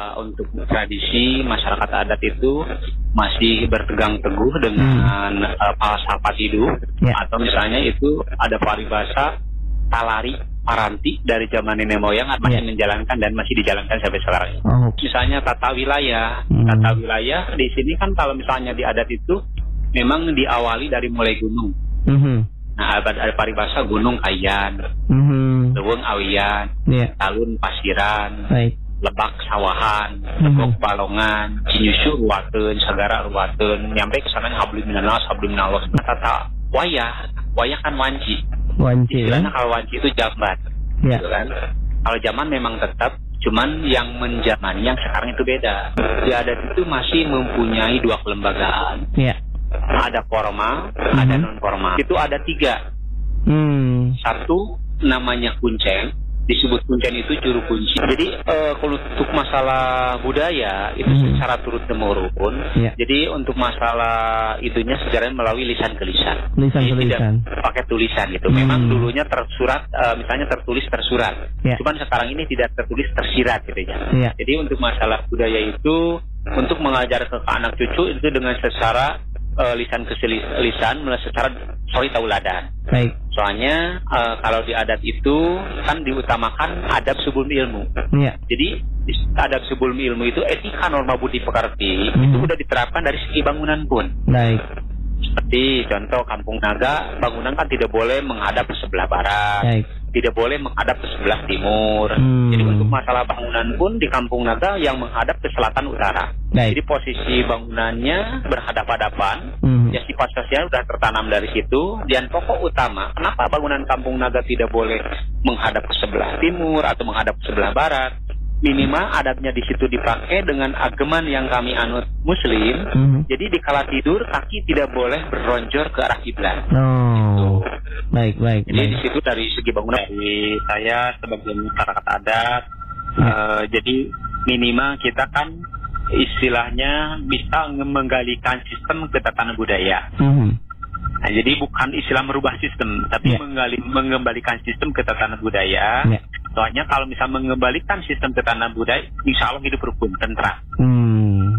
untuk tradisi masyarakat adat itu masih berpegang teguh dengan falsafat hidup, atau misalnya itu ada paribasa talari paranti dari zaman nenek moyang masih menjalankan dan masih dijalankan sampai sekarang. Misalnya tata wilayah, di sini kan kalau misalnya di adat itu memang diawali dari mulai gunung. Nah, ada paribasa gunung Kayan, Leuweung Awian, Talun Pasiran, Lebak Sawahan, Tegok Balongan, Cinyusu Ruwateun, Sagara Ruwateun, nyampe ke sana Hablum Minanas, tata wayah kan wanci. Istilahnya kalau wanci itu jamban, gitu kan. Kalau zaman memang tetap, cuman yang menjamani yang sekarang itu beda. Di adat itu masih mempunyai 2 kelembagaan. Ada formal, ada non formal. Itu ada 3. Satu namanya kuncen. Disebut kuncen itu juru kunci. Jadi kalau untuk masalah budaya itu secara turun temurun. Jadi untuk masalah itunya sejarahnya melalui lisan ke lisan. Tidak pakai tulisan gitu. Memang dulunya tersurat, misalnya tersurat. Cuman sekarang ini tidak tertulis, tersirat gitu ya. Jadi untuk masalah budaya itu untuk mengajar ke anak cucu itu dengan secara lisan ke lisan, secara tauladan. Soalnya kalau di adat itu kan diutamakan adab sebelum ilmu. Jadi adab sebelum ilmu itu etika norma budi pekerti itu udah diterapkan dari segi bangunan pun. Seperti contoh Kampung Naga, bangunan kan tidak boleh menghadap ke sebelah barat, tidak boleh menghadap ke sebelah timur. Jadi untuk masalah bangunan pun di Kampung Naga yang menghadap ke selatan utara. Jadi posisi bangunannya berhadap-hadapan. Ya sifat sosial sudah tertanam dari situ. Dan pokok utama, kenapa bangunan Kampung Naga tidak boleh menghadap ke sebelah timur atau menghadap ke sebelah barat? Minimal adabnya di situ dipakai dengan ageman yang kami anut Muslim. Jadi di kala tidur kaki tidak boleh beronjor ke arah kiblat. Jadi di situ dari segi bangunan dari saya sebagai masyarakat adat, jadi minimal kita kan istilahnya bisa menggalikan sistem ketatanan budaya. Nah, jadi bukan istilah merubah sistem, tapi mengembalikan sistem ketatanan budaya. Soalnya kalau misalnya mengembalikan sistem ketatanan budaya, insya Allah hidup rukun, tentram.